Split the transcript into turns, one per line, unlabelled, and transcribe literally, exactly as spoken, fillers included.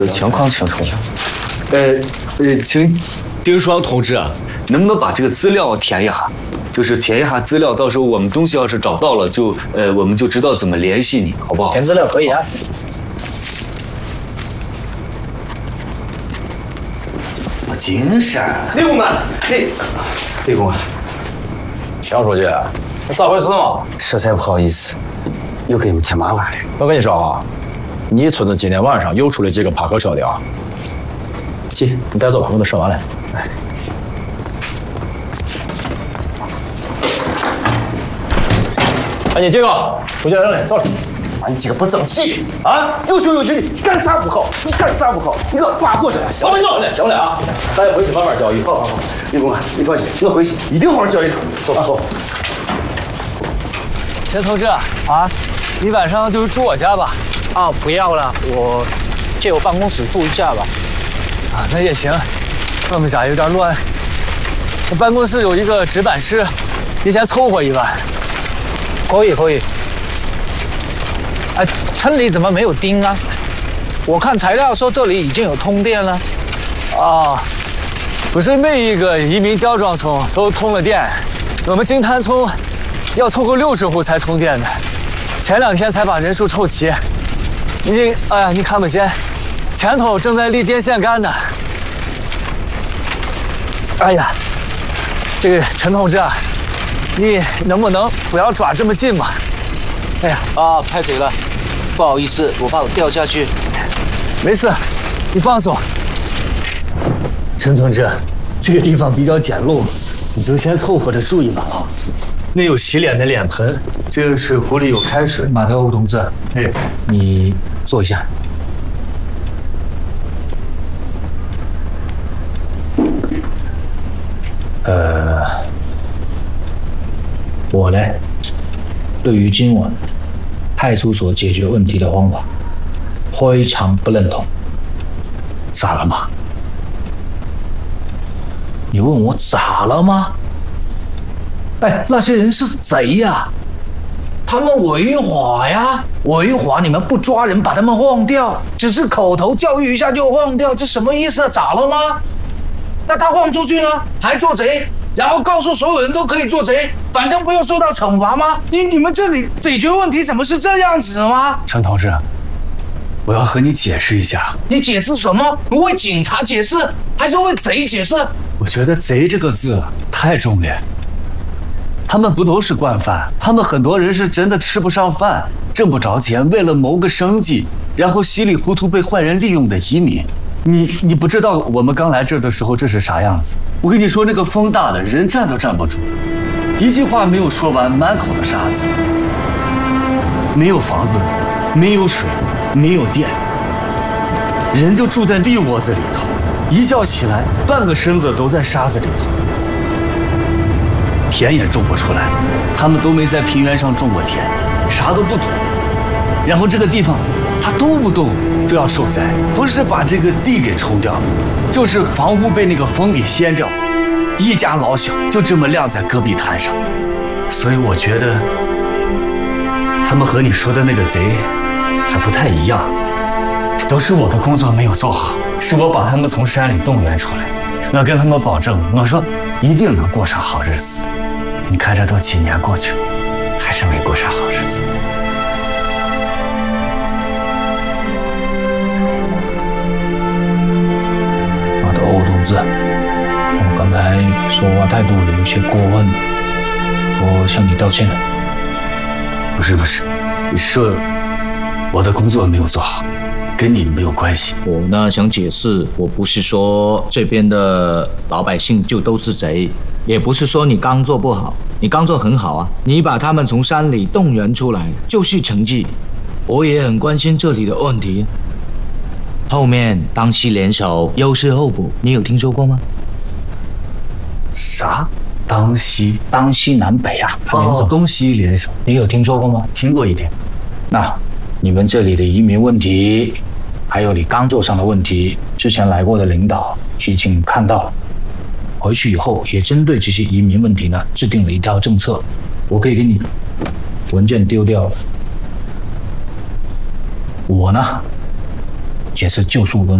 情况清楚。呃呃，请丁双同志啊，能不能把这个资料填一下？就是填一下资料，到时候我们东西要是找到了，就呃我们就知道怎么联系你，好不好？
填资料可以啊。
我精神。
李公安，李李公安，
杨书记，咋回事嘛？
实在不好意思，又给你们添麻烦了。
我跟你说啊，你村子今天晚上又出了几个扒客车的啊。进，你带走吧，我都说完了。哎。哎，你这个出去人嘞，走了。
啊，你这个不争气啊！有胸有劲，干啥不好？你干啥不好？你给我挂货去！
行了，行了，行了啊！咱也回去慢慢交易。
好好好，李公安，你放心，我回去一定好好交易他。走吧，走。
陈同志啊，你晚上就住我家吧。
啊，不要了，我借我办公室住一下吧。
啊，那也行。我们家有点乱，我办公室有一个值班室，你先凑合一晚。
可以，可以。哎，村里怎么没有钉啊？我看材料说这里已经有通电了。
啊，不是每一个移民吊庄村都通了电，我们金滩村要凑够六十户才通电的。前两天才把人数凑齐。你，哎呀，你看不见，前头正在立电线杆呢。哎呀，这个陈同志啊，你能不能不要抓这么近嘛？哎呀，
啊，太水了，不好意思，我怕我掉下去。
没事，你放松。陈同志，这个地方比较简陋，你就先凑合着住一晚啊。那有洗脸的脸盆，这个水壶里有开水。马特欧同志，哎，你坐一下。呃，我呢，对于今晚派出所解决问题的方法非常不认同。咋了吗？你问我咋了吗？哎，那些人是贼呀，他们违法呀！违法你们不抓人，把他们放掉，只是口头教育一下就放掉，这什么意思啊？咋了吗？那他放出去呢，还做贼，然后告诉所有人都可以做贼，反正不用受到惩罚吗？你你们这里解决问题怎么是这样子吗？陈同志，我要和你解释一下。你解释什么？你为警察解释，还是为贼解释？我觉得“贼”这个字太重了。他们不都是惯犯？他们很多人是真的吃不上饭，挣不着钱，为了谋个生计，然后稀里糊涂被坏人利用的移民。你你不知道我们刚来这儿的时候这是啥样子？我跟你说，那个风大的人站都站不住，一句话没有说完，满口的沙子。没有房子，没有水，没有电，人就住在地窝子里头，一觉起来，半个身子都在沙子里头。田也种不出来，他们都没在平原上种过田，啥都不懂。然后这个地方，他动不动就要受灾，不是把这个地给冲掉，就是房屋被那个风给掀掉，一家老小就这么晾在戈壁滩上。所以我觉得，他们和你说的那个贼还不太一样，都是我的工作没有做好，是我把他们从山里动员出来，我跟他们保证，我说一定能过上好日子。你看这都几年过去了，还是没过上好日子。马德欧同志，我刚才说话态度有些过分，我向你道歉了。不是不是，是我的工作没有做好，跟你没有关系。
我呢想解释，我不是说这边的老百姓就都是贼，也不是说你刚做不好，你刚做很好啊，你把他们从山里动员出来就是成绩。我也很关心这里的问题。后面当西联手，优势候补，你有听说过吗？
啥？当西
当西南北啊，
哦，东西联手，
你有听说过吗？
听过一点。
那你们这里的移民问题，还有你刚做上的问题，之前来过的领导已经看到了，回去以后也针对这些移民问题呢，制定了一条政策。我可以给你文件丢掉了。我呢， 也是就事论